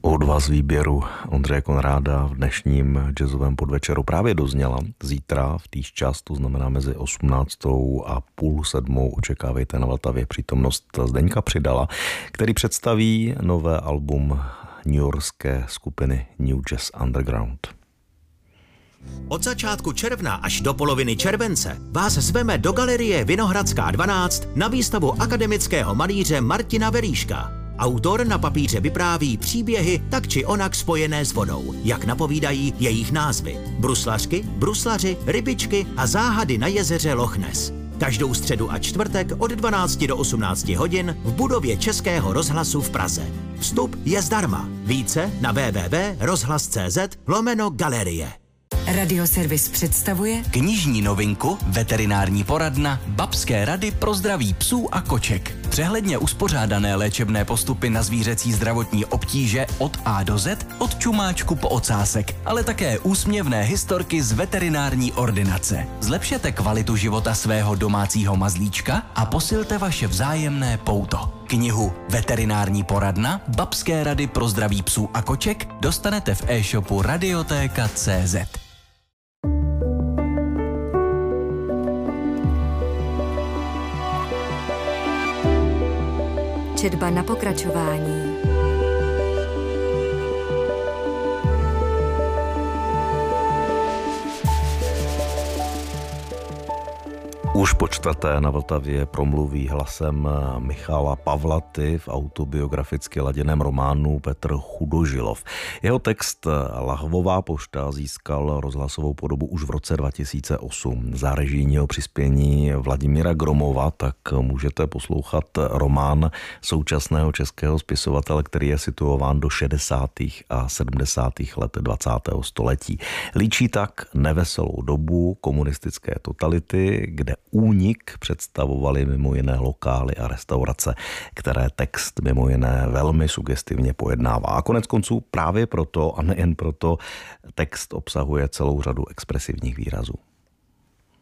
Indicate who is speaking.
Speaker 1: Hudba z výběru Ondřeje Konráda v dnešním jazzovém podvečeru právě dozněla. Zítra v týž čas, to znamená mezi 18. a půl 7. očekávejte na Vltavě přítomnost Zdeňka Přidala, který představí nové album newyorské skupiny New Jazz Underground.
Speaker 2: Od začátku června až do poloviny července vás zveme do galerie Vinohradská 12 na výstavu akademického malíře Martina Veríška. Autor na papíře vypráví příběhy tak či onak spojené s vodou, jak napovídají jejich názvy. Bruslařky, bruslaři, rybičky a záhady na jezeře Loch Ness. Každou středu a čtvrtek od 12 do 18 hodin v budově Českého rozhlasu v Praze. Vstup je zdarma. Více na www.rozhlas.cz/galerie.
Speaker 3: Radioservis představuje
Speaker 4: knižní novinku Veterinární poradna Babské rady pro zdraví psů a koček. Přehledně uspořádané léčebné postupy na zvířecí zdravotní obtíže od A do Z, od čumáčku po ocásek, ale také úsměvné historky z veterinární ordinace. Zlepšete kvalitu života svého domácího mazlíčka a posilte vaše vzájemné pouto. Knihu Veterinární poradna Babské rady pro zdraví psů a koček dostanete v e-shopu Radioteka.cz.
Speaker 3: Četba na pokračování.
Speaker 1: Už po čtvrté na Vltavě promluví hlasem Michala Pavlaty v autobiograficky laděném románu Petr Chudožilov. Jeho text Lahvová pošta získal rozhlasovou podobu už v roce 2008. Za režijního přispění Vladimíra Gromova tak můžete poslouchat román současného českého spisovatele, který je situován do 60. a 70. let 20. století. Líčí tak neveselou dobu komunistické totality, kde únik představovaly mimo jiné lokály a restaurace, které text mimo jiné velmi sugestivně pojednává. A konec konců právě proto a nejen proto text obsahuje celou řadu expresivních výrazů.